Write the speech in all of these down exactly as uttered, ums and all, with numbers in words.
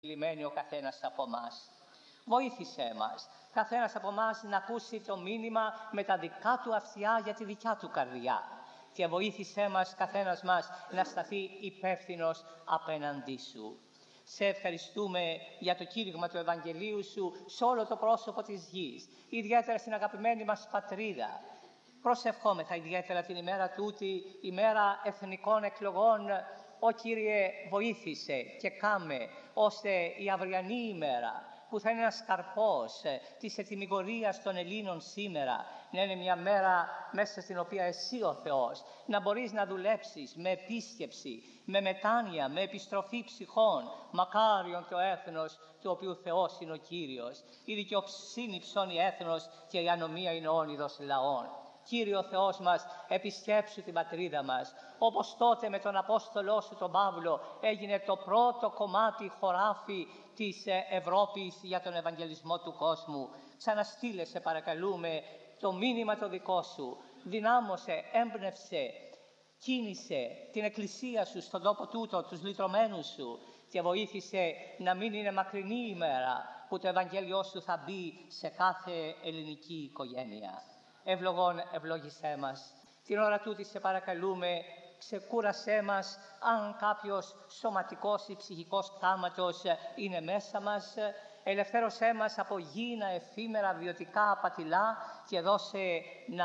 λυμμένοι ο καθένας από μας. Βοήθησέ μας, καθένας από μας να ακούσει το μήνυμα με τα δικά του αυτιά για τη δικιά του καρδιά. Και βοήθησέ μας, καθένας μας, να σταθεί υπεύθυνος απέναντί σου. Σε ευχαριστούμε για το κήρυγμα του Ευαγγελίου σου σε όλο το πρόσωπο της γης, ιδιαίτερα στην αγαπημένη μας πατρίδα. Προσευχόμεθα ιδιαίτερα την ημέρα τούτη, ημέρα εθνικών εκλογών. Ω Κύριε, βοήθησε και κάμε, ώστε η αυριανή ημέρα, που θα είναι ένας καρπός της ετυμηγορίας των Ελλήνων σήμερα, να είναι μια μέρα μέσα στην οποία εσύ ο Θεός να μπορείς να δουλέψεις με επίσκεψη, με μετάνοια, με επιστροφή ψυχών. Μακάριον το έθνος του οποίου Θεός είναι ο Κύριος. Η δικαιοσύνη ψώνει έθνος και η ανομία είναι όνειδος λαών. Κύριε ο Θεός μας, επισκέψου την πατρίδα μας, όπως τότε με τον Απόστολό σου τον Παύλο έγινε το πρώτο κομμάτι χωράφι της Ευρώπης για τον Ευαγγελισμό του κόσμου. Ξαναστείλε, σε παρακαλούμε, το μήνυμα το δικό σου, δυνάμωσε, έμπνευσε, κίνησε την Εκκλησία σου στον τόπο τούτο, τους λυτρωμένους σου, και βοήθησε να μην είναι μακρινή ημέρα που το Ευαγγέλιό σου θα μπει σε κάθε ελληνική οικογένεια. Ευλογών ευλόγησέ μας. Την ώρα τούτη σε παρακαλούμε, ξεκούρασέ μας αν κάποιος σωματικός ή ψυχικός κάματος είναι μέσα μας. Ελευθέρωσέ μας από γήινα, εφήμερα, βιωτικά απατηλά και δώσε να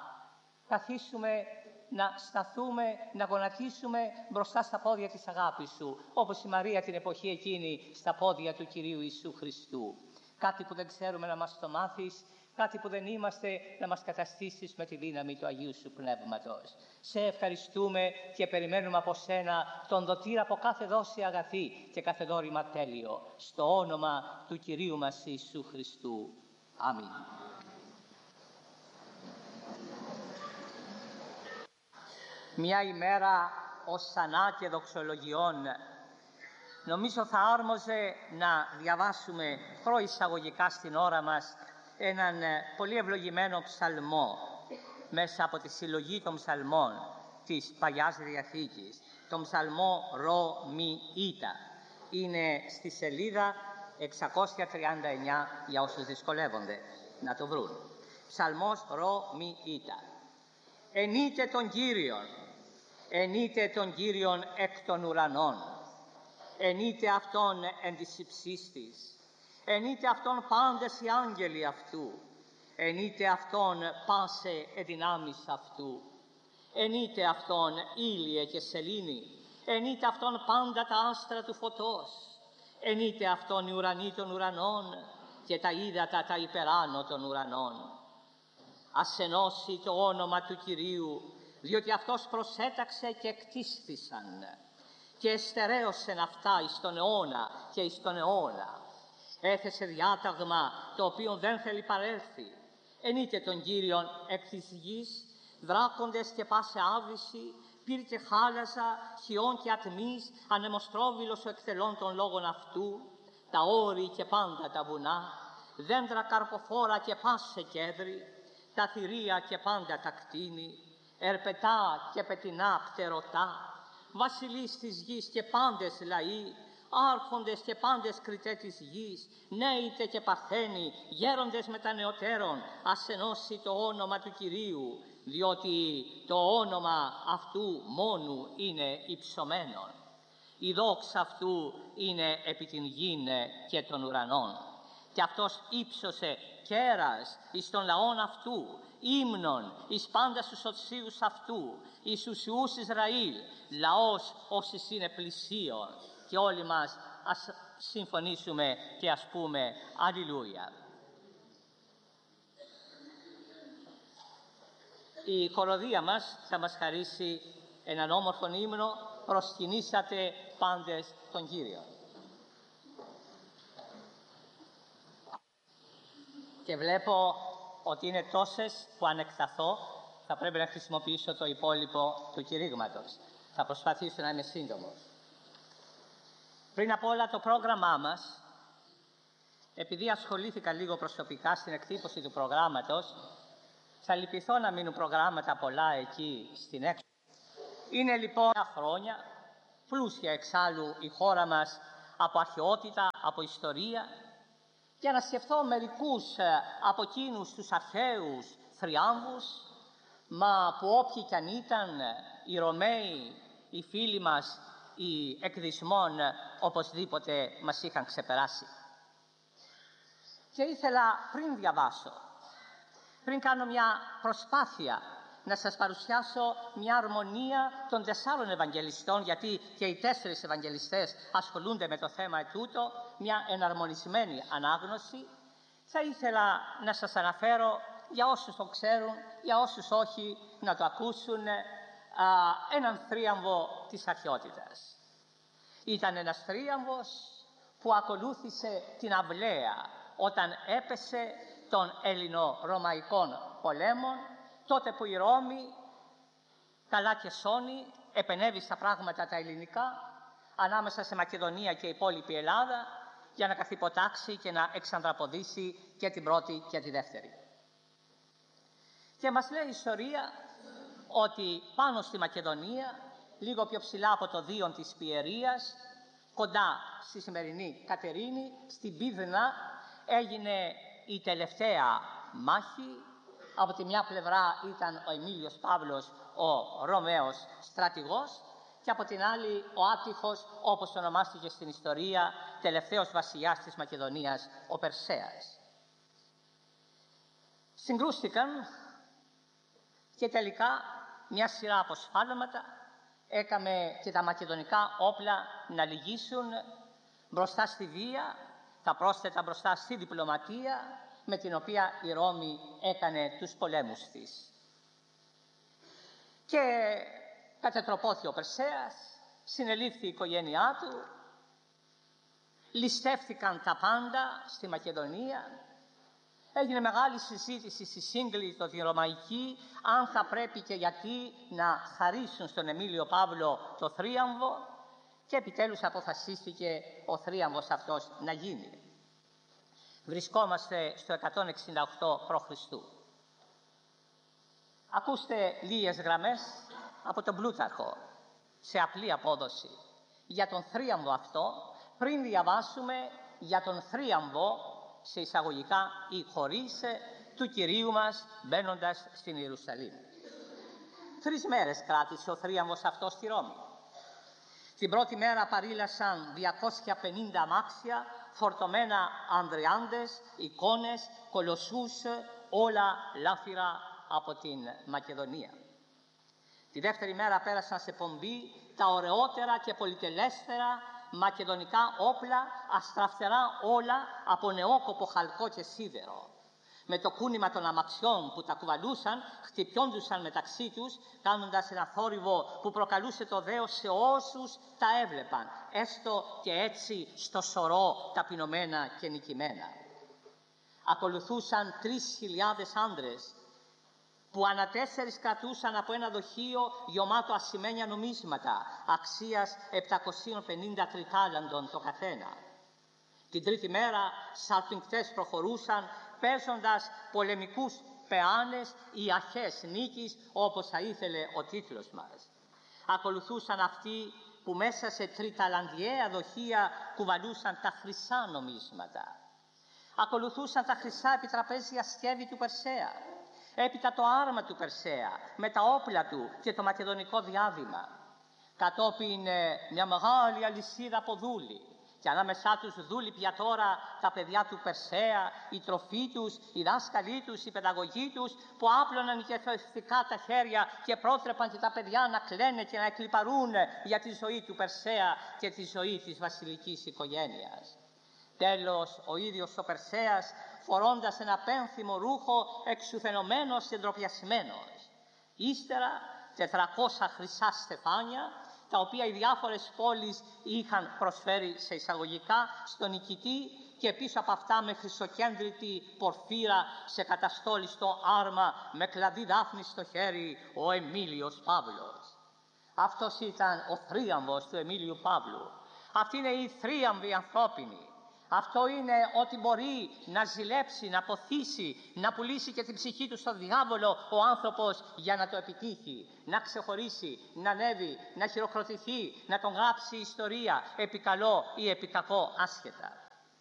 καθίσουμε, να σταθούμε, να γονατίσουμε μπροστά στα πόδια της αγάπης σου, όπως η Μαρία την εποχή εκείνη στα πόδια του Κυρίου Ιησού Χριστού. Κάτι που δεν ξέρουμε να μας το μάθεις, κάτι που δεν είμαστε να μας καταστήσεις με τη δύναμη του Αγίου Σου Πνεύματος. Σε ευχαριστούμε και περιμένουμε από Σένα τον δοτήρα από κάθε δόση αγαθή και κάθε δώρημα τέλειο. Στο όνομα του Κυρίου μας Ιησού Χριστού. Αμήν. Μια ημέρα οσανά και δοξολογιών. Νομίζω θα άρμοζε να διαβάσουμε προεισαγωγικά στην ώρα μας έναν πολύ ευλογημένο ψαλμό μέσα από τη συλλογή των ψαλμών της Παλιάς Διαθήκης, τον ψαλμό Ρο Μι Ήτα. Είναι στη σελίδα εξακόσια τριάντα εννιά για όσους δυσκολεύονται να το βρουν. Ψαλμός Ρο Μι Ήτα. Ενείτε τον Κύριον, ενείτε τον Κύριον εκ των ουρανών, ενείτε Αυτόν εν της υψής της. Ενείτε Αυτόν πάντες οι άγγελοι Αυτού, ενείτε Αυτόν πάσε εδυνάμεις Αυτού. Ενείτε Αυτόν ήλιε και σελήνη, ενείτε Αυτόν πάντα τα άστρα του φωτός. Ενείτε Αυτόν οι ουρανοί των ουρανών και τα ύδατα τα υπεράνω των ουρανών. Ας ενώσει το όνομα του Κυρίου, διότι Αυτός προσέταξε και κτίστησαν και εστερέωσεν αυτά εις τον αιώνα και εις τον αιώνα. Έθεσε διάταγμα το οποίο δεν θέλει παρέλθει. Ενείτε τον Κύριον εκ της γης, δράκοντες και πάσε άβυση, πύρ και χάλαζα, χιόν και ατμής, ανεμοστρόβιλος ο εκτελών των λόγων αυτού, τα όρη και πάντα τα βουνά, δέντρα καρποφόρα και πάσε κέδρη, τα θηρία και πάντα τα κτίνη, ερπετά και πετεινά πτερωτά, βασιλείς της γης και πάντες λαοί, άρχοντες και πάντες κριτέ της γης, νέητε και παρθένοι, γέροντες μετανεωτέρων, ας ενώσει το όνομα του Κυρίου, διότι το όνομα αυτού μόνου είναι υψωμένο. Η δόξα αυτού είναι επί την γην και των ουρανών. Και αυτός ύψωσε κέρας εις των λαών αυτού, ύμνων εις πάντα στους οτσίους αυτού, εις τους ιούς Ισραήλ, λαός όσοι είναι πλησίον. Και όλοι μας ας συμφωνήσουμε και ας πούμε Αλληλούια. Η χοροδία μας θα μας χαρίσει έναν όμορφο ύμνο «Προσκυνήσατε πάντες τον Κύριο». Και βλέπω ότι είναι τόσες που αν εκταθώ θα πρέπει να χρησιμοποιήσω το υπόλοιπο του κηρύγματος. Θα προσπαθήσω να είμαι σύντομος. Πριν από όλα το πρόγραμμά μας, επειδή ασχολήθηκα λίγο προσωπικά στην εκτύπωση του προγράμματος, θα λυπηθώ να μείνουν προγράμματα πολλά εκεί στην έξοδο. Είναι λοιπόν χρόνια, πλούσια εξάλλου η χώρα μας από αρχαιότητα, από ιστορία, για να σκεφτώ μερικούς από εκείνους τους αρχαίους θριάμβους, μα που όποιοι κι αν ήταν, οι Ρωμαίοι, οι φίλοι μας, οι εκδισμών, οπωσδήποτε μας είχαν ξεπεράσει. Και ήθελα πριν διαβάσω, πριν κάνω μια προσπάθεια να σας παρουσιάσω μια αρμονία των τεσσάρων Ευαγγελιστών, γιατί και οι τέσσερις Ευαγγελιστές ασχολούνται με το θέμα ετούτο, μια εναρμονισμένη ανάγνωση, θα ήθελα να σας αναφέρω, για όσους το ξέρουν, για όσους όχι να το ακούσουν, α, έναν θρίαμβο της αρχαιότητας. Ήταν ένας θρίαμβος που ακολούθησε την αυλαία όταν έπεσε των Ελληνο-Ρωμαϊκών πολέμων, τότε που η Ρώμη, καλά και σώνη, επενέβη στα πράγματα τα ελληνικά ανάμεσα σε Μακεδονία και υπόλοιπη Ελλάδα, για να καθυποτάξει και να εξανδραποδήσει και την πρώτη και τη δεύτερη. Και μας λέει η ιστορία ότι πάνω στη Μακεδονία, λίγο πιο ψηλά από το Δίον της Πιερίας, κοντά στη σημερινή Κατερίνη, στην Πίδνα, έγινε η τελευταία μάχη. Από τη μια πλευρά ήταν ο Εμίλιος Παύλος, ο Ρωμαίος στρατηγός, και από την άλλη ο Άττιχος, όπως ονομάστηκε στην ιστορία, τελευταίος βασιλιάς της Μακεδονίας, ο Περσέας. Συγκρούστηκαν και τελικά μια σειρά από σφάλματα έκαμε και τα μακεδονικά όπλα να λυγίσουν μπροστά στη βία, τα πρόσθετα μπροστά στη διπλωματία, με την οποία η Ρώμη έκανε τους πολέμους της. Και κατετροπώθη ο Περσέας, συνελήφθη η οικογένειά του, ληστεύτηκαν τα πάντα στη Μακεδονία, έγινε μεγάλη συζήτηση στη Σύγκλιτο τη Ρωμαϊκή, αν θα πρέπει και γιατί να χαρίσουν στον Εμίλιο Παύλο το θρίαμβο, και επιτέλους αποφασίστηκε ο θρίαμβος αυτός να γίνει. Βρισκόμαστε στο εκατόν εξήντα οκτώ π.Χ. Ακούστε λίγες γραμμές από τον Πλούταρχο, σε απλή απόδοση, για τον θρίαμβο αυτό, πριν διαβάσουμε για τον θρίαμβο, σε εισαγωγικά ή χωρίς, του Κυρίου μας μπαίνοντας στην Ιερουσαλήμ. Τρεις μέρες κράτησε ο θρίαμβος αυτό στη Ρώμη. Την πρώτη μέρα παρήλασαν διακόσια πενήντα αμάξια, φορτωμένα ανδριάντες, εικόνες, κολοσσούς, όλα λάφυρα από την Μακεδονία. Τη δεύτερη μέρα πέρασαν σε πομπή τα ωραιότερα και πολυτελέστερα μακεδονικά όπλα, αστραφτερά όλα από νεόκοπο χαλκό και σίδερο. Με το κούνημα των αμαξιών που τα κουβαλούσαν, χτυπιόντουσαν μεταξύ τους, κάνοντας ένα θόρυβο που προκαλούσε το δέος σε όσους τα έβλεπαν, έστω και έτσι στο σωρό ταπεινωμένα και νικημένα. Ακολουθούσαν τρεις χιλιάδες άντρες, που ανατέσσερις κρατούσαν από ένα δοχείο γεμάτο ασημένια νομίσματα, αξίας επτακόσια πενήντα τριτάλαντων το καθένα. Την τρίτη μέρα σαλπιγκτές προχωρούσαν, παίζοντας πολεμικούς πεάνες ή αρχές νίκης, όπως θα ήθελε ο τίτλος μας. Ακολουθούσαν αυτοί που μέσα σε τριταλαντιαία δοχεία κουβαλούσαν τα χρυσά νομίσματα. Ακολουθούσαν τα χρυσά επιτραπέζια σκεύη του Περσέα, έπειτα το άρμα του Περσέα με τα όπλα του και το μακεδονικό διάδημα. Κατόπιν ε, μια μεγάλη αλυσίδα από δούλοι, και ανάμεσά τους δούλοι πια τώρα τα παιδιά του Περσέα, η τροφή τους, οι δάσκαλοι τους, οι παιδαγωγοί τους, που άπλωναν οικειοθευτικά τα χέρια και πρότρεπαν και τα παιδιά να κλαίνε και να εκλιπαρούν για τη ζωή του Περσέα και τη ζωή της βασιλικής οικογένειας. Τέλος, ο ίδιος ο Περσέας, φορώντας ένα πένθυμο ρούχο, εξουθενωμένος και ντροπιασμένος. Ύστερα τετρακόσια χρυσά στεφάνια, τα οποία οι διάφορες πόλεις είχαν προσφέρει σε εισαγωγικά στον νικητή, και πίσω από αυτά με χρυσοκέντριτη πορφύρα σε καταστόλιστο άρμα με κλαδί δάφνη στο χέρι, ο Εμίλιος Παύλος. Αυτός ήταν ο θρίαμβος του Εμίλιου Παύλου. Αυτή είναι η θρίαμβη ανθρώπινη. Αυτό είναι ότι μπορεί να ζηλέψει, να ποθήσει, να πουλήσει και την ψυχή του στον διάβολο ο άνθρωπος για να το επιτύχει, να ξεχωρίσει, να ανέβει, να χειροκροτηθεί, να τον γράψει ιστορία, επί καλό ή επί κακό άσχετα.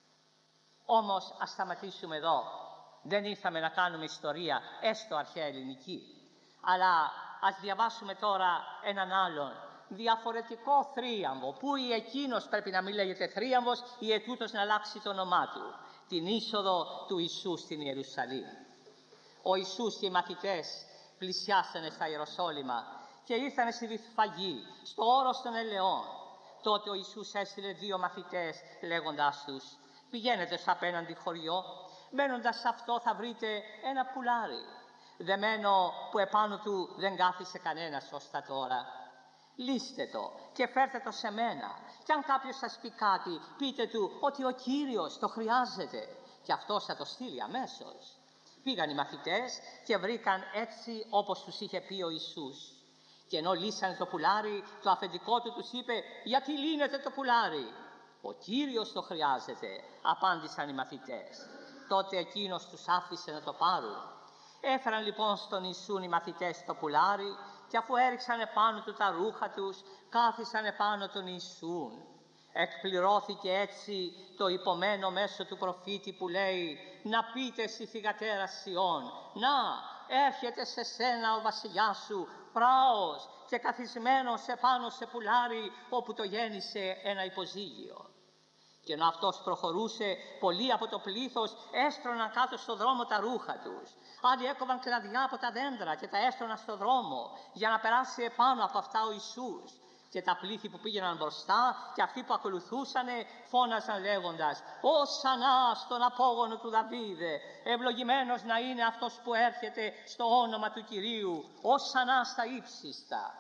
Όμως ας σταματήσουμε εδώ. Δεν ήρθαμε να κάνουμε ιστορία, έστω αρχαία ελληνική. Αλλά ας διαβάσουμε τώρα έναν άλλον διαφορετικό θρίαμβο, που ή εκείνος πρέπει να μην λέγεται θρίαμβος ή ετούτος να αλλάξει το όνομά του. Την είσοδο του Ιησού στην Ιερουσαλήμ. Ο Ιησούς και οι μαθητές πλησιάσανε στα Ιεροσόλυμα και ήρθανε στη Βηθφαγή, στο όρος των ελαιών. Τότε ο Ιησούς έστειλε δύο μαθητές λέγοντάς τους: πηγαίνετε στο απέναντι χωριό, μένοντας σε αυτό θα βρείτε ένα πουλάρι, δεμένο που επάνω του δεν κάθισε κανένας ως τα τώρα. Λύστε το και φέρτε το σε μένα. Και αν κάποιος σας πει κάτι, πείτε του ότι ο Κύριος το χρειάζεται και αυτός θα το στείλει αμέσως. Πήγαν οι μαθητές και βρήκαν έτσι όπως τους είχε πει ο Ιησούς. Και ενώ λύσανε το πουλάρι, το αφεντικό του τους είπε: γιατί λύνετε το πουλάρι? Ο Κύριος το χρειάζεται, απάντησαν οι μαθητές. Τότε εκείνος τους άφησε να το πάρουν. Έφεραν λοιπόν στον Ιησού οι μαθητές το πουλάρι και αφού έριξαν επάνω του τα ρούχα τους, κάθισαν επάνω τον Ιησούν. Εκπληρώθηκε έτσι το υπομένο μέσω του προφήτη που λέει: να πείτε στη θυγατέρα Σιών, να έρχεται σε σένα ο βασιλιάς σου, πράος και καθισμένος επάνω σε πουλάρι, όπου το γέννησε ένα υποζύγιο. Και ενώ αυτός προχωρούσε, πολλοί από το πλήθος έστρωναν κάτω στο δρόμο τα ρούχα τους. Άλλοι έκοβαν κλαδιά από τα δέντρα και τα έστρωναν στο δρόμο για να περάσει επάνω από αυτά ο Ιησούς. Και τα πλήθη που πήγαιναν μπροστά και αυτοί που ακολουθούσαν φώναζαν λέγοντας: «Ωσανά στον απόγονο του Δαβίδε, ευλογημένος να είναι αυτός που έρχεται στο όνομα του Κυρίου, ωσανά στα ύψιστα».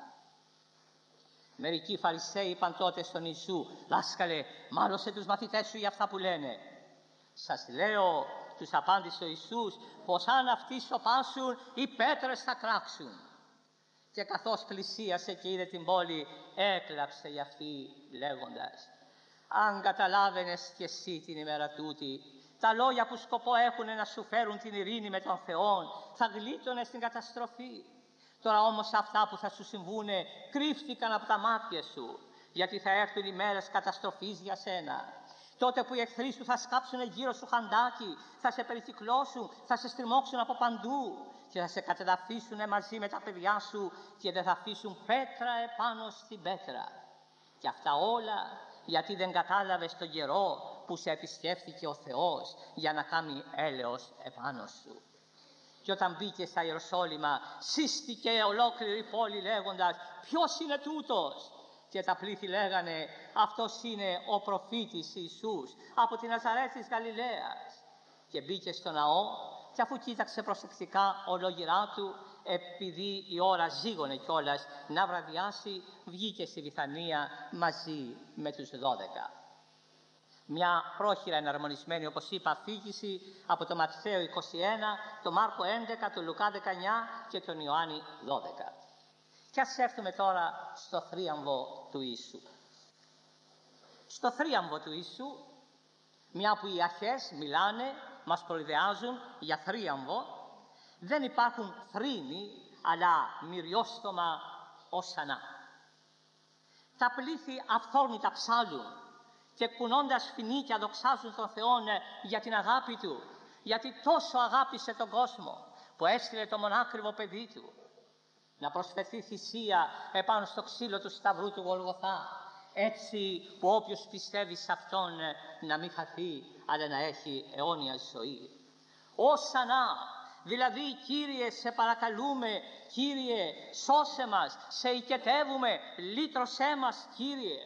Μερικοί Φαρισαίοι είπαν τότε στον Ιησού: «Δάσκαλε, μάλωσε τους μαθητές σου για αυτά που λένε». «Σας λέω», τους απάντησε ο Ιησούς, «πως αν αυτοί σωπάσουν, οι πέτρες θα κράξουν». Και καθώς πλησίασε και είδε την πόλη, έκλαψε για αυτή λέγοντας: «Αν καταλάβαινες κι εσύ την ημέρα τούτη, τα λόγια που σκοπό έχουν να σου φέρουν την ειρήνη με τον Θεό, θα γλίτωνες στην καταστροφή. Τώρα όμως αυτά που θα σου συμβούνε κρύφτηκαν από τα μάτια σου, γιατί θα έρθουν οι μέρες καταστροφής για σένα. Τότε που οι εχθροί σου θα σκάψουν γύρω σου χαντάκι, θα σε περικυκλώσουν, θα σε στριμώξουν από παντού και θα σε κατεδαφίσουν μαζί με τα παιδιά σου και δεν θα αφήσουν πέτρα επάνω στην πέτρα. Και αυτά όλα γιατί δεν κατάλαβες τον καιρό που σε επισκέφθηκε ο Θεός για να κάνει έλεος επάνω σου». Και όταν μπήκε στα Ιεροσόλυμα, σύστηκε ολόκληρη η πόλη λέγοντας: «Ποιος είναι τούτος?» Και τα πλήθη λέγανε: «Αυτός είναι ο προφήτης Ιησούς από τη Ναζαρέτ της Γαλιλαίας». Και μπήκε στο ναό και αφού κοίταξε προσεκτικά ολόγυρά του, επειδή η ώρα ζήγωνε κιόλας να βραδιάσει, βγήκε στη Βιθανία μαζί με τους δώδεκα. Μια πρόχειρα εναρμονισμένη, όπως είπα, αφήγηση από το Ματθαίο είκοσι ένα, το Μάρκο έντεκα, το Λουκά δεκαεννιά και τον Ιωάννη δώδεκα. Και ας έρθουμε τώρα στο θρίαμβο του Ιησού. Στο θρίαμβο του Ιησού, μια που οι αρχές μιλάνε, μας προειδεάζουν για θρίαμβο, δεν υπάρχουν θρήνοι, αλλά μυριόστομα οσανά. Τα πλήθη αυθόρμητα ψάλουν και κουνώντας φοινίκια δοξάζουν τον Θεό για την αγάπη Του, γιατί τόσο αγάπησε τον κόσμο που έστειλε το μονάκριβο παιδί Του να προσφερθεί θυσία επάνω στο ξύλο του σταυρού του Γολγοθά, έτσι που όποιος πιστεύει σε Αυτόν να μην χαθεί, αλλά να έχει αιώνια ζωή. Όσανα, δηλαδή Κύριε σε παρακαλούμε, Κύριε σώσε μας, σε οικετεύουμε, λύτρωσέ μας Κύριε.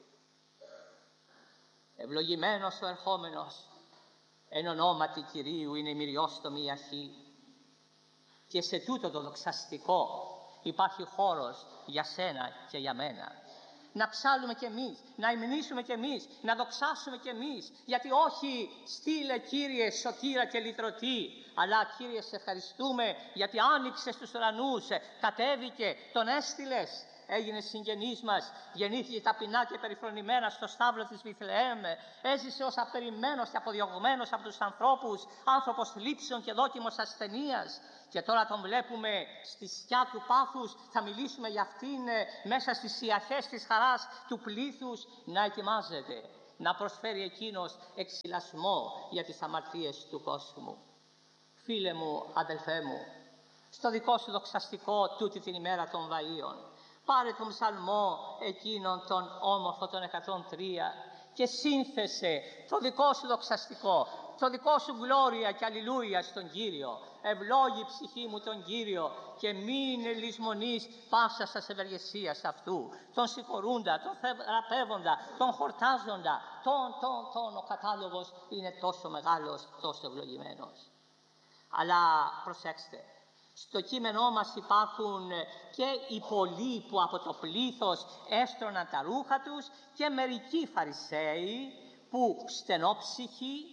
Ευλογημένος ο ερχόμενος, εν ονόματι Κυρίου είναι η μυριόστομη η αρχή. Και σε τούτο το δοξαστικό υπάρχει χώρος για σένα και για μένα. Να ψάλουμε κι εμείς, να υμνήσουμε κι εμείς, να δοξάσουμε κι εμείς, γιατί όχι στείλε Κύριε σωτήρα και λυτρωτή, αλλά Κύριε σε ευχαριστούμε γιατί άνοιξες τους ουρανούς, κατέβηκε, τον έστειλες έγινε συγγενής μας, γεννήθηκε ταπεινά και περιφρονημένα στο στάβλο της Βιθλεέμ, έζησε ως απεριμμένος και αποδιωγμένος από τους ανθρώπους, άνθρωπος θλίψεων και δόκιμος ασθενείας. Και τώρα τον βλέπουμε στη σκιά του πάθους, θα μιλήσουμε για αυτήν μέσα στις σιαχές της χαράς του πλήθους, να ετοιμάζεται, να προσφέρει εκείνος εξυλασμό για τις αμαρτίες του κόσμου. Φίλε μου, αδελφέ μου, στο δικό σου δοξαστικό τούτη την ημέρα των Βαΐων, πάρε τον ψαλμό εκείνον τον όμορφο των εκατόν τρία και σύνθεσε το δικό σου δοξαστικό, το δικό σου γλώρια και αλληλούια στον Κύριο. Ευλόγη ψυχή μου τον Κύριο και μην λησμονείς πάσα σας ευεργεσίας αυτού. Τον συγχωρούντα, τον θεραπεύοντα, τον χορτάζοντα, τον, τον, τον, ο κατάλογος είναι τόσο μεγάλος, τόσο ευλογημένος. Αλλά προσέξτε, στο κείμενό μας υπάρχουν και οι πολλοί που από το πλήθος έστρωναν τα ρούχα τους και μερικοί Φαρισαίοι που στενόψυχοι,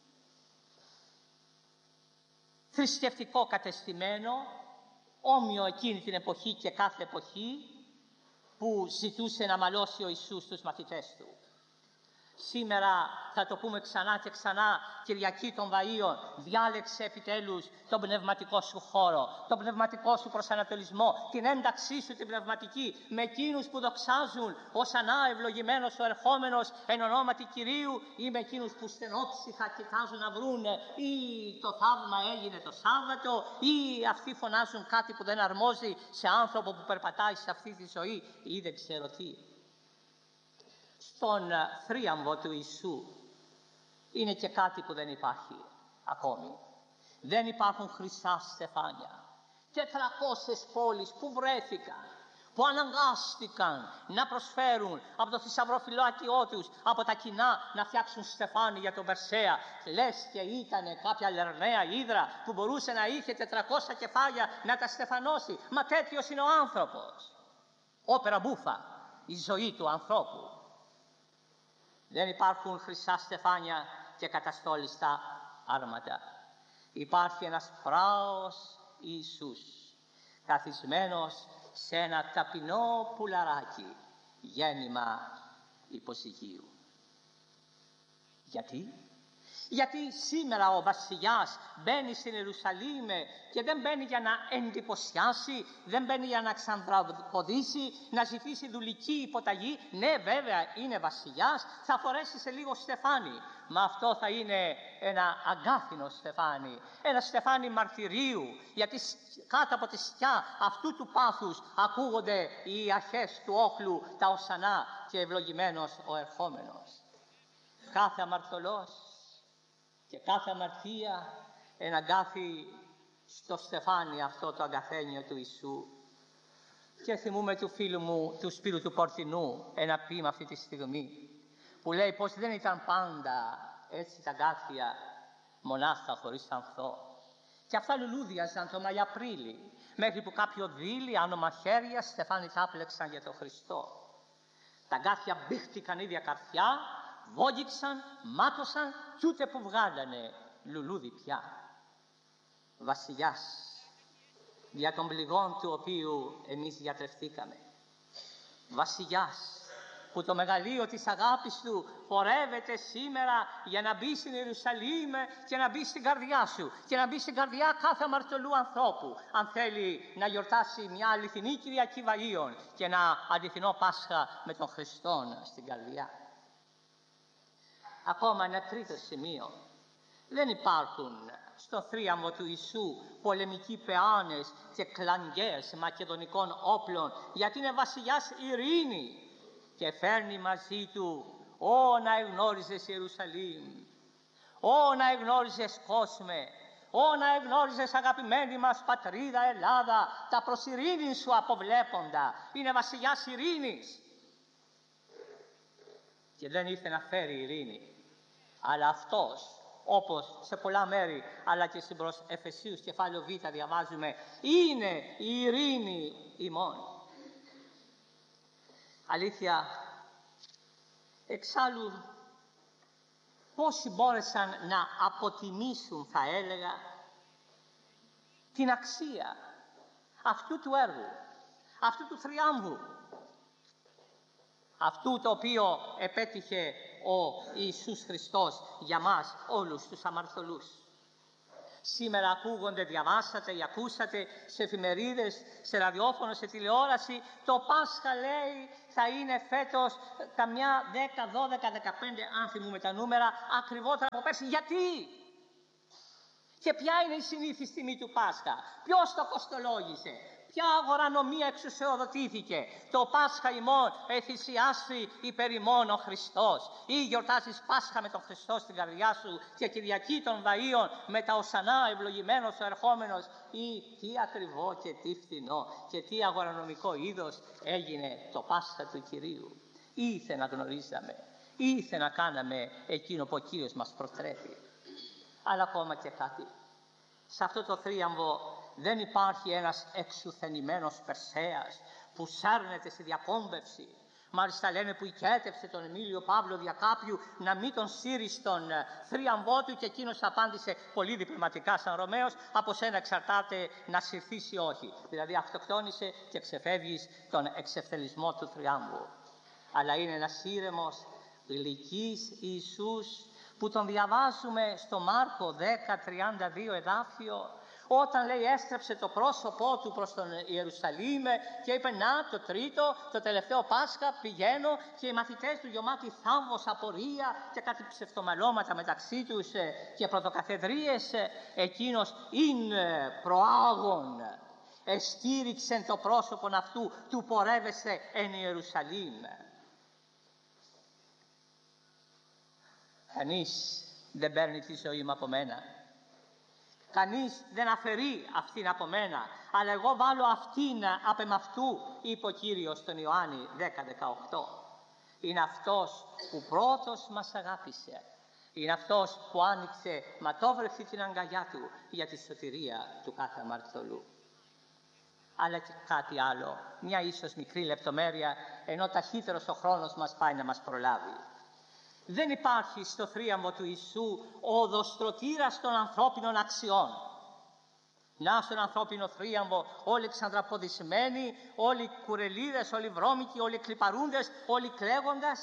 θρησκευτικό κατεστημένο, όμοιο εκείνη την εποχή και κάθε εποχή, που ζητούσε να μαλώσει ο Ιησούς τους μαθητές του. Σήμερα θα το πούμε ξανά και ξανά, Κυριακή των Βαΐων, διάλεξε επιτέλους τον πνευματικό σου χώρο, τον πνευματικό σου προσανατολισμό, την ένταξή σου την πνευματική με εκείνους που δοξάζουν ως ανά ευλογημένος ο ερχόμενος εν ονόματι Κυρίου, ή με εκείνους που στενόψυχα κοιτάζουν να βρούνε ή το θαύμα έγινε το Σάββατο, ή αυτοί φωνάζουν κάτι που δεν αρμόζει σε άνθρωπο που περπατάει σε αυτή τη ζωή, ή δεν ξέρω τι. Στον θρίαμβο του Ιησού είναι και κάτι που δεν υπάρχει ακόμη. Δεν υπάρχουν χρυσά στεφάνια. Τετρακόσιες πόλεις που βρέθηκαν, που αναγκάστηκαν να προσφέρουν από το θησαυροφυλάκιό τους, από τα κοινά, να φτιάξουν στεφάνι για τον Περσέα. Λες και ήταν κάποια λερναία ύδρα που μπορούσε να είχε τετρακόσια κεφάλια να τα στεφανώσει. Μα τέτοιος είναι ο άνθρωπος. Όπερα μπούφα, η ζωή του ανθρώπου. Δεν υπάρχουν χρυσά στεφάνια και καταστόλιστα άρματα. Υπάρχει ένας πράος Ιησούς, καθισμένος σε ένα ταπεινό πουλαράκι, γέννημα υποσυχίου. Γιατί? Γιατί σήμερα ο βασιλιάς μπαίνει στην Ιερουσαλήμ και δεν μπαίνει για να εντυπωσιάσει, δεν μπαίνει για να ξανδραποδίσει, να ζητήσει δουλική υποταγή. Ναι, βέβαια είναι βασιλιάς, θα φορέσει σε λίγο στεφάνι. Μα αυτό θα είναι ένα αγκάθινο στεφάνι, ένα στεφάνι μαρτυρίου, γιατί κάτω από τη σκιά αυτού του πάθους ακούγονται οι αρχές του όχλου, τα οσανά και ευλογημένος ο ερχόμενος. Κάθε αμαρτωλός και κάθε αμαρτία εναγκάθει στο στεφάνι αυτό το αγκαθένιο του Ιησού. Και θυμούμε του φίλου μου, του Σπύρου του Πορτινού, ένα ποίημα αυτή τη στιγμή, που λέει πως δεν ήταν πάντα έτσι τα αγκάθια, μονάχα χωρίς ανθό. Και αυτά λουλούδιαζαν το Μαϊ-Απρίλη, μέχρι που κάποιο δίλη, άνω μαχαίρια, στεφάνι τα άπλεξαν για τον Χριστό. Τα αγκάθια μπήχτηκαν ίδια καρφιά, βόγγιξαν, μάτωσαν κι ούτε που βγάλανε λουλούδι πια. Βασιλιάς, δια των πληγών του οποίου εμείς διατρεφθήκαμε. Βασιλιάς, που το μεγαλείο της αγάπης του πορεύεται σήμερα για να μπει στην Ιερουσαλήμ και να μπει στην καρδιά σου και να μπει στην καρδιά κάθε αμαρτωλού ανθρώπου, αν θέλει να γιορτάσει μια αληθινή Κυριακή Βαΐων και ένα αληθινό Πάσχα με τον Χριστόν στην καρδιά. Ακόμα ένα τρίτο σημείο. Δεν υπάρχουν στο θρίαμβο του Ιησού πολεμικοί πεάνες και κλανγκές μακεδονικών όπλων, γιατί είναι βασιλιάς ειρήνη και φέρνει μαζί του «Ω να εγνώριζες Ιερουσαλήμ, ω να εγνώριζες κόσμε, ω να εγνώριζες αγαπημένη μας πατρίδα Ελλάδα, τα προς ειρήνη σου αποβλέποντα». Είναι βασιλιάς ειρήνης και δεν ήρθε να φέρει ειρήνη, αλλά αυτός, όπως σε πολλά μέρη, αλλά και στην προς Εφεσίους κεφάλαιο Β διαβάζουμε, είναι η ειρήνη ημών. Αλήθεια, εξάλλου πόσοι μπόρεσαν να αποτιμήσουν, θα έλεγα, την αξία αυτού του έργου, αυτού του θριάμβου αυτού το οποίο επέτυχε ο Ιησούς Χριστός για μας όλους τους αμαρτωλούς. Σήμερα ακούγονται, διαβάσατε ή ακούσατε σε εφημερίδες, σε ραδιόφωνο, σε τηλεόραση, το Πάσχα λέει θα είναι φέτος καμιά δέκα, δώδεκα, δεκαπέντε, αν θυμούμε τα νούμερα, ακριβότερα από πέρσι. Γιατί? Και ποια είναι η συνήθις τιμή του Πάσχα? Ποιος το κοστολόγησε? Ποια αγορανομία εξουσιοδοτήθηκε? Το Πάσχα ημών εθυσιάσει υπέρ ημών ο Χριστός. Ή γιορτάζεις Πάσχα με τον Χριστό στην καρδιά σου και Κυριακή των Βαΐων με τα οσανά ευλογημένος ο ερχόμενος. Ή τι ακριβό και τι φθηνό και τι αγορανομικό είδος έγινε το Πάσχα του Κυρίου. Ήθε να γνωρίζαμε, ήθε να κάναμε εκείνο που ο Κύριος μας προτρέπει. Αλλά ακόμα και κάτι. Σε αυτό το θρίαμβο δεν υπάρχει ένας εξουθενημένος Περσέας που σέρνεται στη διακόμβευση. Μάλιστα λένε που οικέτευσε τον Εμίλιο Παύλο δια κάποιου να μην τον σύρει στον θρίαμβό του, και εκείνος απάντησε πολύ διπλωματικά σαν Ρωμαίος: από σένα εξαρτάται να συρθείς ή όχι. Δηλαδή αυτοκτόνησε και ξεφεύγεις τον εξευθελισμό του θριάμβου. Αλλά είναι ένας ήρεμος, γλυκής Ιησούς που τον διαβάζουμε στο Μάρκο δέκα τριάντα δύο εδάφιο, όταν λέει έστρεψε το πρόσωπό του προς τον Ιερουσαλήμ και είπε να το τρίτο, το τελευταίο Πάσχα πηγαίνω, και οι μαθητές του γεμάτοι θάμβος, απορία και κάτι ψευτομαλώματα μεταξύ τους και πρωτοκαθεδρίες, εκείνος είναι προάγων εστήριξεν το πρόσωπον αυτού του πορεύεσαι εν Ιερουσαλήμ. Κανείς δεν παίρνει τη ζωή μου από μένα. Κανείς δεν αφαιρεί αυτήν από μένα, αλλά εγώ βάλω αυτήν απ' εμαυτού, είπε ο Κύριος στον Ιωάννη δέκα δεκαοκτώ. Είναι αυτός που πρώτος μας αγάπησε. Είναι αυτός που άνοιξε ματόβρεχτη την αγκαλιά του για τη σωτηρία του κάθε αμαρτωλού. Αλλά και κάτι άλλο, μια ίσως μικρή λεπτομέρεια, ενώ ταχύτερος ο χρόνος μας πάει να μας προλάβει. Δεν υπάρχει στο θρίαμβο του Ιησού ο οδοστρωτήρας των ανθρώπινων αξιών. Να στον ανθρώπινο θρίαμβο όλοι εξανδραποδισμένοι, όλοι κουρελίδες, όλοι βρώμικοι, όλοι κλιπαρούντες, όλοι κλαίγοντας.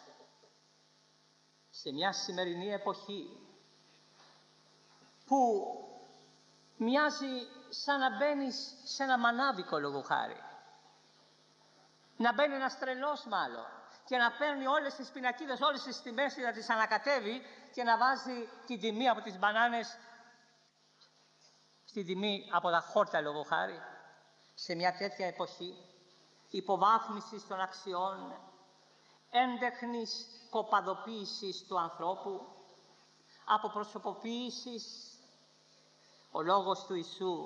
Σε μια σημερινή εποχή που μοιάζει σαν να μπαίνεις σε ένα μανάβικο, λόγου χάρη, να μπαίνει ένας τρελός μάλλον και να παίρνει όλες τις πινακίδες, όλες τις τιμές, να τις ανακατεύει και να βάζει την τιμή από τις μπανάνες στην τιμή από τα χόρτα, λόγω χάρη. Σε μια τέτοια εποχή υποβάθμισης των αξιών, έντεχνης κοπαδοποίησης του ανθρώπου, αποπροσωποποίησης, ο λόγος του Ιησού: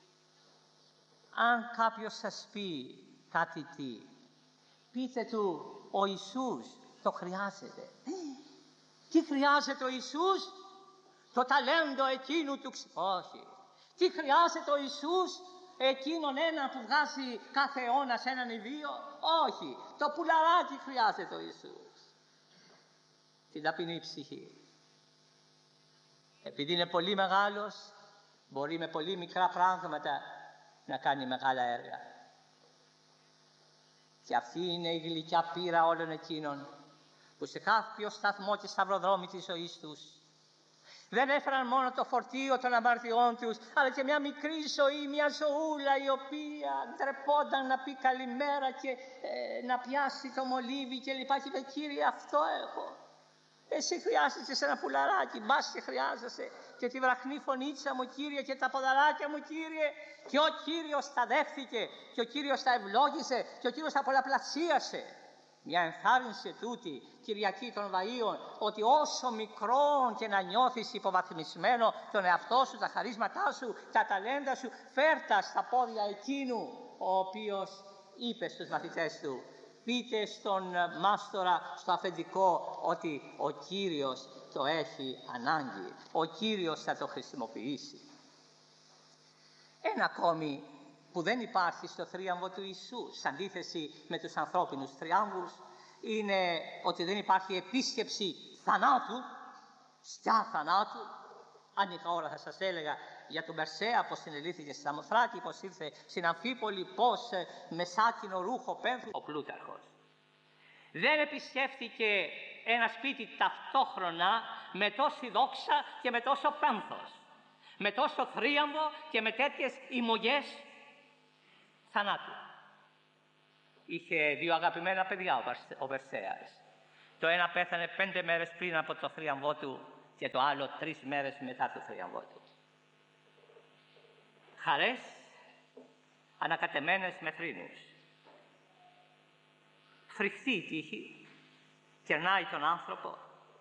αν κάποιος σας πει κάτι τι, πείτε του ο Ιησούς το χρειάζεται. Τι χρειάζεται ο Ιησούς? Το ταλέντο εκείνου του ξ... Όχι. Τι χρειάζεται ο Ιησούς? Εκείνον ένα που βγάζει κάθε αιώνας έναν ή δύο? Όχι. Το πουλαράκι χρειάζεται ο Ιησούς. Την ταπεινή ψυχή. Επειδή είναι πολύ μεγάλος, μπορεί με πολύ μικρά πράγματα να κάνει μεγάλα έργα. Και αυτή είναι η γλυκιά πείρα όλων εκείνων που σε κάποιο σταθμό και σταυροδρόμι της ζωής τους δεν έφεραν μόνο το φορτίο των αμαρτιών τους, αλλά και μια μικρή ζωή, μια ζωούλα η οποία ντρεπόταν να πει καλημέρα και ε, να πιάσει το μολύβι και λοιπά, και είπε: Κύριε, αυτό έχω. Εσύ χρειάζεσαι σε ένα πουλαράκι, μπας και χρειάζεσαι και τη βραχνή φωνίτσα μου, Κύριε, και τα ποδαράκια μου, Κύριε. Και ο Κύριος τα δέχθηκε και ο Κύριος τα ευλόγησε και ο Κύριος τα πολλαπλασίασε. Μια ενθάρρυνση τούτη, Κυριακή των Βαΐων, ότι όσο μικρόν και να νιώθεις υποβαθμισμένο τον εαυτό σου, τα χαρίσματά σου, τα ταλέντα σου, φέρτα στα πόδια εκείνου ο οποίος είπε στους μαθητές του: πείτε στον μάστορα στο αφεντικό ότι ο Κύριος το έχει ανάγκη, ο Κύριος θα το χρησιμοποιήσει. Ένα ακόμη που δεν υπάρχει στο θρίαμβο του Ιησού, σε αντίθεση με τους ανθρώπινους θριάμβους, είναι ότι δεν υπάρχει επίσκεψη θανάτου, στιά θανάτου. Αν είχα ώρα θα σας έλεγα για τον Περσέα, πώς συνελήφθηκε στη Σαμοθράκη, πώς ήρθε στην Αμφίπολη, πώς με σάκινο ρούχο πένθου ο Πλούταρχος. Δεν επισκέφθηκε ένα σπίτι ταυτόχρονα με τόση δόξα και με τόσο πένθος, με τόσο θρίαμβο και με τέτοιες ημωγές θανάτου. Είχε δύο αγαπημένα παιδιά ο Περσέας. Το ένα πέθανε πέντε μέρες πριν από το θρίαμβό του και το άλλο τρεις μέρες μετά το θρίαμβό του. Χαρές ανακατεμένες με θρήνους. Φρικτή η τύχη, κερνάει τον άνθρωπο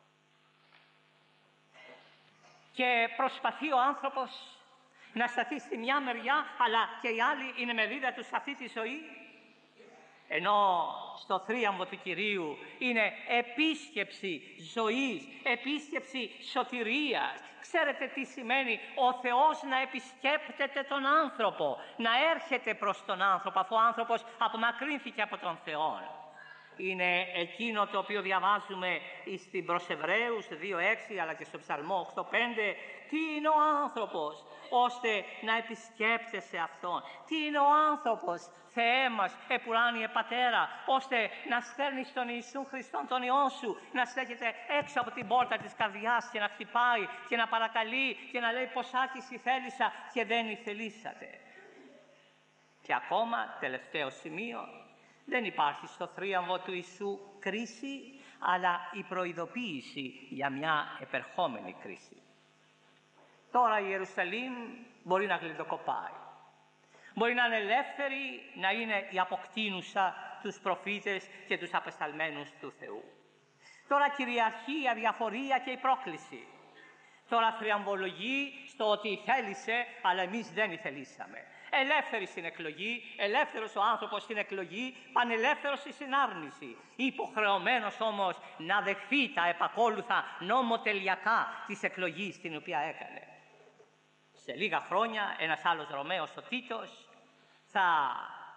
και προσπαθεί ο άνθρωπος να σταθεί στη μια μεριά, αλλά και η άλλη είναι μερίδα του σε αυτή τη ζωή. Ενώ στο θρίαμβο του Κυρίου είναι επίσκεψη ζωής, επίσκεψη σωτηρίας. Ξέρετε τι σημαίνει ο Θεός να επισκέπτεται τον άνθρωπο, να έρχεται προς τον άνθρωπο, αφού ο άνθρωπος απομακρύνθηκε από τον Θεό. Είναι εκείνο το οποίο διαβάζουμε στην προς Εβραίους δύο έξι, αλλά και στο Ψαλμό οκτώ πέντε. Τι είναι ο άνθρωπος, ώστε να επισκέπτεσαι Αυτόν. Τι είναι ο άνθρωπος, Θεέ μας, επουράνιε Πατέρα, ώστε να στέλνεις τον Ιησού Χριστόν τον Υιόν Σου, να στέκεται έξω από την πόρτα της καρδιάς και να χτυπάει και να παρακαλεί και να λέει ποσάκι σοι θέλησα και δεν ηθελήσατε. Και ακόμα, τελευταίο σημείο, δεν υπάρχει στο θρίαμβο του Ιησού κρίση, αλλά η προειδοποίηση για μια επερχόμενη κρίση. Τώρα η Ιερουσαλήμ μπορεί να γλυντοκοπάει. Μπορεί να είναι ελεύθερη, να είναι η αποκτήνουσα τους προφήτες και τους απεσταλμένους του Θεού. Τώρα κυριαρχεί η αδιαφορία και η πρόκληση. Τώρα θριαμβολογεί στο ότι θέλησε, αλλά εμείς δεν ηθελήσαμε. Ελεύθερη στην εκλογή, ελεύθερος ο άνθρωπος στην εκλογή, πανελεύθερος στη συνάρνηση. Υποχρεωμένος όμως να δεχθεί τα επακόλουθα νομοτελειακά της εκλογής την οποία έκανε. Σε λίγα χρόνια ένας άλλος Ρωμαίος, ο Τίτος, θα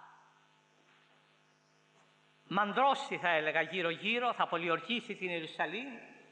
μανδρώσει, θα έλεγα, γύρω-γύρω, θα πολιορκήσει την Ιερουσαλήμ,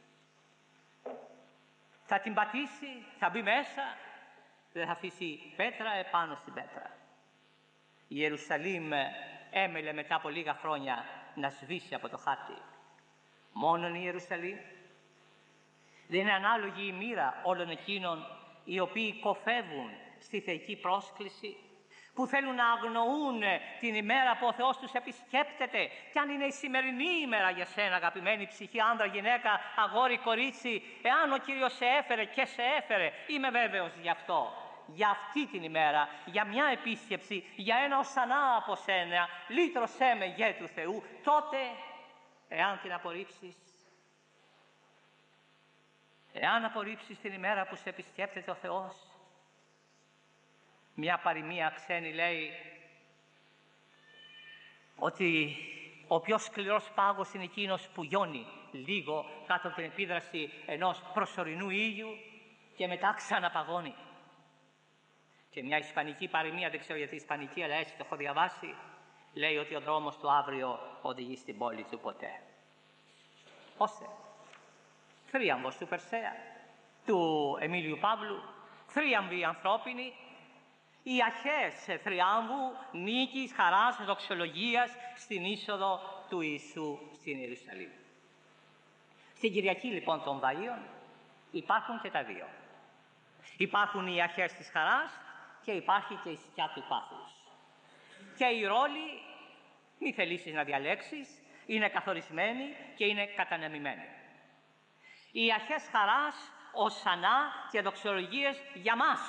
θα την πατήσει, θα μπει μέσα, δεν θα αφήσει πέτρα επάνω στην πέτρα. Η Ιερουσαλήμ έμελε μετά από λίγα χρόνια να σβήσει από το χάρτη. Μόνον η Ιερουσαλήμ. Δεν είναι ανάλογη η μοίρα όλων εκείνων οι οποίοι κοφεύουν στη θεϊκή πρόσκληση, που θέλουν να αγνοούν την ημέρα που ο Θεός τους επισκέπτεται, κι αν είναι η σημερινή ημέρα για σένα, αγαπημένη ψυχή, άνδρα, γυναίκα, αγόρι, κορίτσι, εάν ο Κύριος σε έφερε και σε έφερε, είμαι βέβαιος γι' αυτό. Για αυτή την ημέρα, για μια επίσκεψη, για ένα οσανά από σένα, λύτρωσέ με γε του Θεού, τότε, εάν την απορρίψεις, εάν απορρίψεις την ημέρα που σε επισκέπτεται ο Θεός, μια παροιμία ξένη λέει ότι ο πιο σκληρός πάγος είναι εκείνος που γιώνει λίγο κάτω από την επίδραση ενός προσωρινού ήλιου και μετά ξαναπαγώνει. Και μια ισπανική παροιμία, δεν ξέρω γιατί ισπανική, αλλά έτσι το έχω διαβάσει, λέει ότι ο δρόμος του αύριο οδηγεί στην πόλη του ποτέ. Ώστε θρίαμβος του Περσέα, του Εμίλιου Παύλου, θρίαμβοι ανθρώπινοι, οι αρχές θριάμβου, νίκης, χαράς, δοξολογίας στην είσοδο του Ιησού στην Ιερουσαλήμ. Στην Κυριακή λοιπόν των Βαΐων υπάρχουν και τα δύο. Υπάρχουν οι αρχές της χαράς και υπάρχει και η σκιά του πάθους. Και οι ρόλοι, μη θελήσεις να διαλέξεις, είναι καθορισμένοι και είναι κατανεμημένοι. Οι αρχές χαράς, οσανά και δοξολογίες για μας,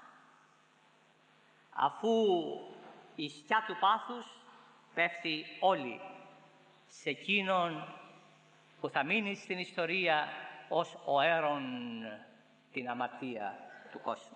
αφού η σκιά του πάθους πέφτει όλη σε εκείνον που θα μείνει στην ιστορία ως ο αίρον την αμαρτία του κόσμου.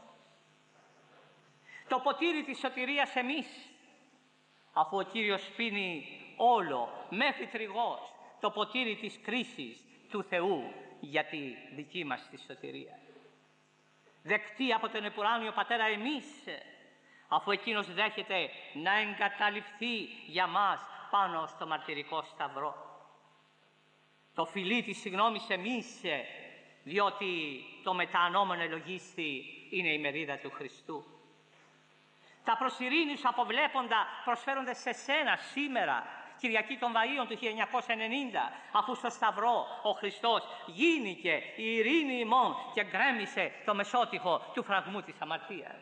Το ποτήρι της σωτηρίας εμείς, αφού ο Κύριος πίνει όλο μέχρι τριγώς το ποτήρι της κρίσης του Θεού για τη δική μας τη σωτηρία. Δεκτή από τον επουράνιο Πατέρα εμείς, αφού Εκείνος δέχεται να εγκαταλειφθεί για μας πάνω στο μαρτυρικό σταυρό. Το φιλί της συγγνώμης εμείς, διότι το μετανόμενο ελογίστη είναι η μερίδα του Χριστού. Τα προς ειρήνης αποβλέποντα προσφέρονται σε σένα σήμερα Κυριακή των Βαΐων του χίλια εννιακόσια ενενήντα, αφού στο Σταυρό ο Χριστός γίνηκε η ειρήνη ημών και γκρέμισε το μεσότυχο του φραγμού της αμαρτίας.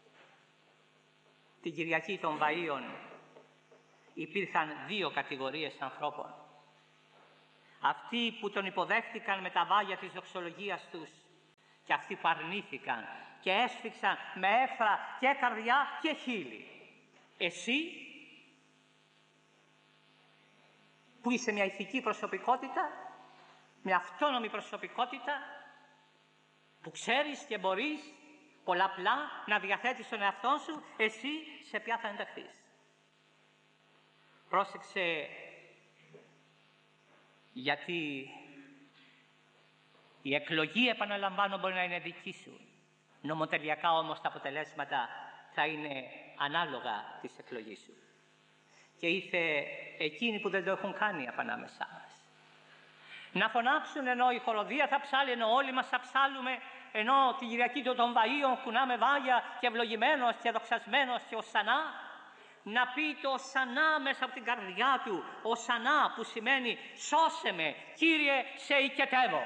Την Κυριακή των Βαΐων υπήρχαν δύο κατηγορίες ανθρώπων. Αυτοί που τον υποδέχτηκαν με τα βάγια της δοξολογίας τους και αυτοί που αρνήθηκαν και έσφιξαν με έφρα και καρδιά και χείλη. Εσύ που είσαι μια ηθική προσωπικότητα, μια αυτόνομη προσωπικότητα, που ξέρεις και μπορείς πολλαπλά να διαθέτεις τον εαυτό σου, εσύ σε ποια θα ενταχθείς? Πρόσεξε, γιατί η εκλογή, επαναλαμβάνω, μπορεί να είναι δική σου. Νομοτελειακά όμως τα αποτελέσματα θα είναι ανάλογα της εκλογής σου. Και ήρθε εκείνοι που δεν το έχουν κάνει από ανάμεσά μας να φωνάξουν, ενώ η χοροδία θα ψάλει, ενώ όλοι μας θα ψάλουμε, ενώ την Κυριακή των Βαΐων κουνάμε βάγια και ευλογημένος και δοξασμένος και οσανά, να πει το οσανά μέσα από την καρδιά του, οσανά που σημαίνει σώσε με, Κύριε, σε οικετεύω.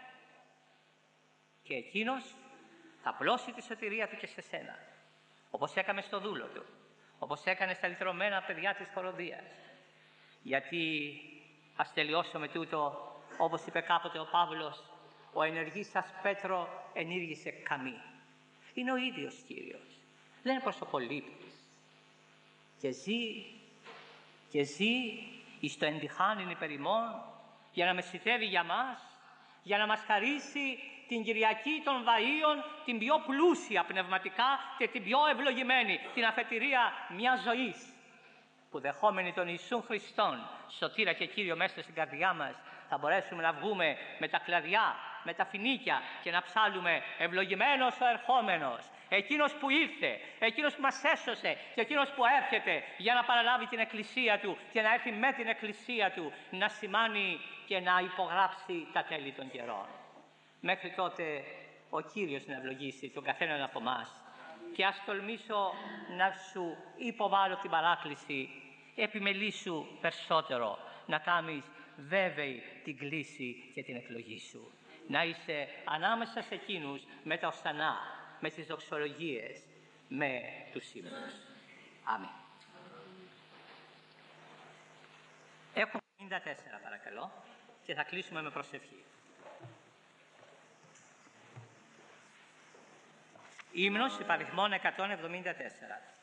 Και εκείνος θα πλώσει τη σωτηρία του και σε σένα, όπως έκαμε στο δούλο του, όπως έκανε στα λυτρωμένα παιδιά της χοροδίας. Γιατί ας τελειώσω με τούτο, όπως είπε κάποτε ο Παύλος, ο ενεργής σας Πέτρο ενήργησε καμή. Είναι ο ίδιος Κύριος, δεν είναι προσωπολήπτης. Και ζει, και ζει εις το εντυχάνην υπερ ημών, για να μεσητεύει για μας, για να μας χαρίσει την Κυριακή των Βαΐων, την πιο πλούσια πνευματικά και την πιο ευλογημένη, την αφετηρία μιας ζωής, που δεχόμενοι τον Ιησούν Χριστόν, σωτήρα και Κύριο μέσα στην καρδιά μας, θα μπορέσουμε να βγούμε με τα κλαδιά, με τα φινίκια και να ψάλουμε ευλογημένος ο ερχόμενος, εκείνος που ήρθε, εκείνος που μας έσωσε και εκείνος που έρχεται για να παραλάβει την Εκκλησία Του και να έρθει με την Εκκλησία Του να σημάνει και να υπογράψει τα τέλη των καιρών. Μέχρι τότε ο Κύριος να ευλογήσει τον καθέναν από εμάς. Και ας τολμήσω να σου υποβάλω την παράκληση, επιμελήσου περισσότερο, να κάνεις βέβαιη την κλίση και την εκλογή σου. Να είσαι ανάμεσα σε εκείνους με τα οσανά, με τις δοξολογίες, με τους ύμνους. Αμήν. Έχουμε πενήντα τέσσερα παρακαλώ και θα κλείσουμε με προσευχή. Ύμνος υπαριθμών εκατόν εβδομήντα τέσσερα.